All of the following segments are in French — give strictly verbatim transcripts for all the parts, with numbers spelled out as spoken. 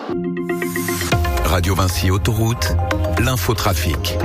Radio Vinci Autoroute, l'infotrafic.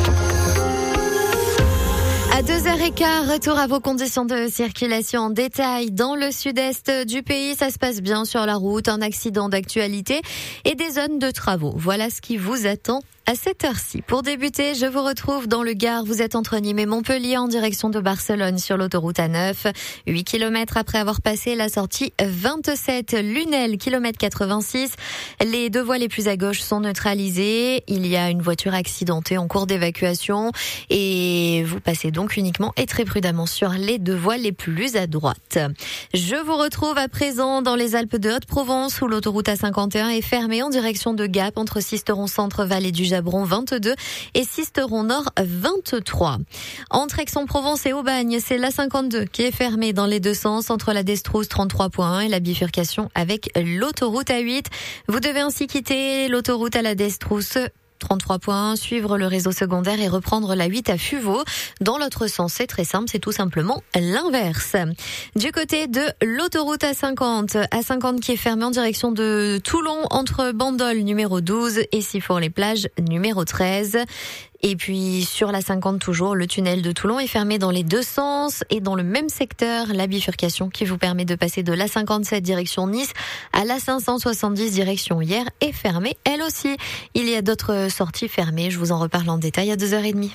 À deux heures quinze, retour à vos conditions de circulation en détail. Dans le sud-est du pays, ça se passe bien sur la route, un accident d'actualité et des zones de travaux. Voilà ce qui vous attend à cette heure-ci. Pour débuter, je vous retrouve dans le Gard. Vous êtes entre Nîmes et Montpellier en direction de Barcelone sur l'autoroute A neuf. huit kilomètres après avoir passé la sortie vingt-sept Lunel, kilomètre quatre-vingt-six. Les deux voies les plus à gauche sont neutralisées. Il y a une voiture accidentée en cours d'évacuation et vous passez donc uniquement et très prudemment sur les deux voies les plus à droite. Je vous retrouve à présent dans les Alpes de Haute-Provence où l'autoroute A cinquante et un est fermée en direction de Gap entre Sisteron Centre, Vallée du Jabron vingt-deux et Sisteron Nord vingt-trois. Entre Aix-en-Provence et Aubagne, c'est l'A cinquante-deux qui est fermée dans les deux sens entre la Destrousse trente-trois point un et la bifurcation avec l'autoroute A huit. Vous devez ainsi quitter l'autoroute à la Destrousse trente-trois point un, suivre le réseau secondaire et reprendre la huit à Fuveau. Dans l'autre sens, c'est très simple, c'est tout simplement l'inverse. Du côté de l'autoroute A cinquante, A cinquante qui est fermée en direction de Toulon entre Bandol numéro douze et Sifour-les-Plages numéro treize. Et puis sur la cinquante toujours, le tunnel de Toulon est fermé dans les deux sens et dans le même secteur, la bifurcation qui vous permet de passer de l'A cinquante-sept direction Nice à l'A cinq cent soixante-dix direction Hyères est fermée elle aussi. Il y a d'autres sorties fermées, je vous en reparle en détail à deux heures trente.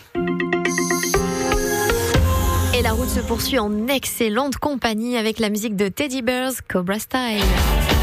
Et la route se poursuit en excellente compagnie avec la musique de Teddy Bears, Cobra Style.